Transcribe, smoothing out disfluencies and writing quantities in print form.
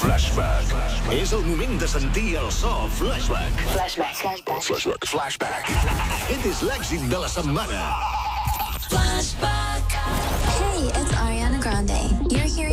Flashback. És el moment de sentir el so Flashback. Flashback. Flashback. Flashback. Aquest és l'èxit de la setmana.